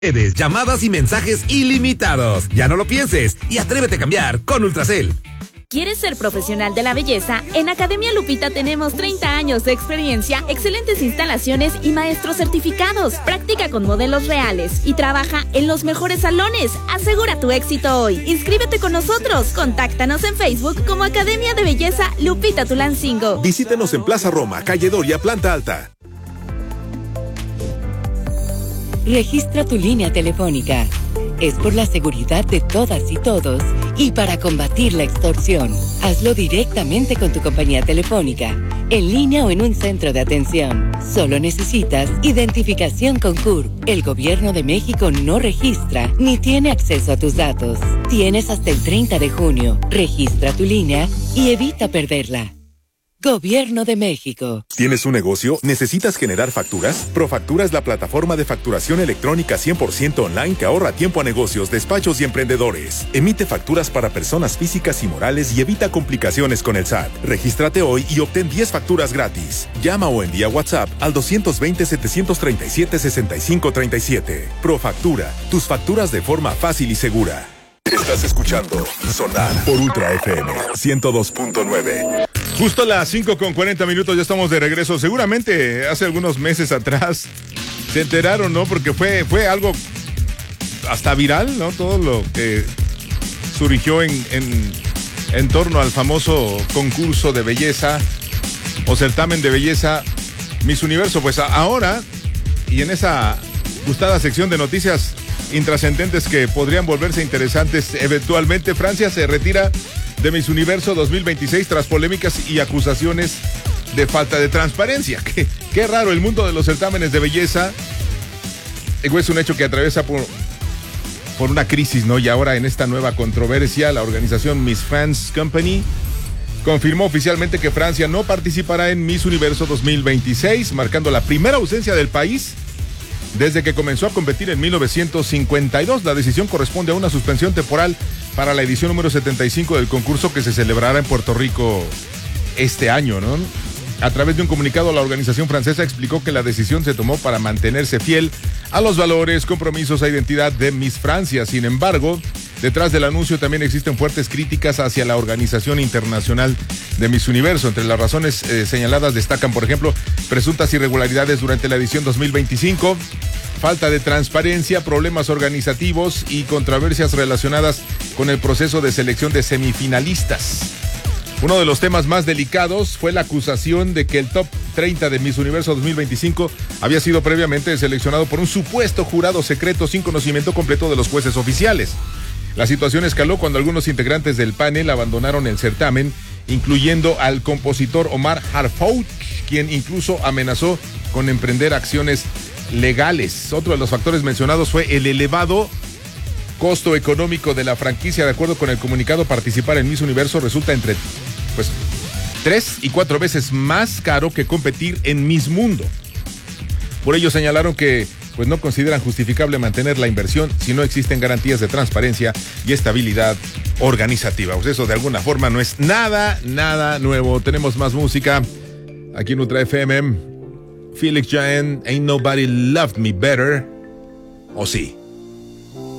Llamadas y mensajes ilimitados. Ya no lo pienses y atrévete a cambiar con Ultracel. ¿Quieres ser profesional de la belleza? En Academia Lupita tenemos 30 años de experiencia, excelentes instalaciones y maestros certificados. Practica con modelos reales y trabaja en los mejores salones. Asegura tu éxito hoy. Inscríbete con nosotros. Contáctanos en Facebook como Academia de Belleza Lupita Tulancingo. Visítenos en Plaza Roma, calle Doria, planta alta. Registra tu línea telefónica. Es por la seguridad de todas y todos y para combatir la extorsión. Hazlo directamente con tu compañía telefónica, en línea o en un centro de atención. Solo necesitas identificación con CURP. El Gobierno de México no registra ni tiene acceso a tus datos. Tienes hasta el 30 de junio. Registra tu línea y evita perderla. Gobierno de México. ¿Tienes un negocio? ¿Necesitas generar facturas? Profactura es la plataforma de facturación electrónica 100% online que ahorra tiempo a negocios, despachos y emprendedores. Emite facturas para personas físicas y morales y evita complicaciones con el SAT. Regístrate hoy y obtén 10 facturas gratis. Llama o envía WhatsApp al 220-737-6537. Profactura, tus facturas de forma fácil y segura. Estás escuchando Sonar por Ultra FM 102.9. Justo a las 5:40, ya estamos de regreso. Seguramente hace algunos meses atrás se enteraron, ¿no? Porque fue algo hasta viral, ¿no? Todo lo que surgió en torno al famoso concurso de belleza o certamen de belleza Miss Universo. Pues ahora, y en esa gustada sección de noticias intrascendentes que podrían volverse interesantes eventualmente, Francia se retira de Miss Universo 2026 tras polémicas y acusaciones de falta de transparencia. Qué raro, el mundo de los certámenes de belleza es un hecho que atraviesa por una crisis, ¿no? Y ahora en esta nueva controversia, la organización Miss France Company confirmó oficialmente que Francia no participará en Miss Universo 2026, marcando la primera ausencia del país desde que comenzó a competir en 1952. La decisión corresponde a una suspensión temporal para la edición número 75 del concurso que se celebrará en Puerto Rico este año, ¿no? A través de un comunicado, la organización francesa explicó que la decisión se tomó para mantenerse fiel a los valores, compromisos e identidad de Miss Francia. Sin embargo, detrás del anuncio también existen fuertes críticas hacia la Organización Internacional de Miss Universo. Entre las razones señaladas destacan, por ejemplo, presuntas irregularidades durante la edición 2025, falta de transparencia, problemas organizativos y controversias relacionadas con el proceso de selección de semifinalistas. Uno de los temas más delicados fue la acusación de que el top 30 de Miss Universo 2025 había sido previamente seleccionado por un supuesto jurado secreto sin conocimiento completo de los jueces oficiales. La situación escaló cuando algunos integrantes del panel abandonaron el certamen, incluyendo al compositor Omar Harfouch, quien incluso amenazó con emprender acciones legales. Otro de los factores mencionados fue el elevado costo económico de la franquicia. De acuerdo con el comunicado, participar en Miss Universo resulta entre 3 y 4 veces más caro que competir en Miss Mundo. Por ello señalaron que no consideran justificable mantener la inversión si no existen garantías de transparencia y estabilidad organizativa. Pues eso de alguna forma no es nada nuevo. Tenemos más música aquí en Ultra FM. Felix Jaén, Ain't Nobody Loved Me Better. ¿O sí?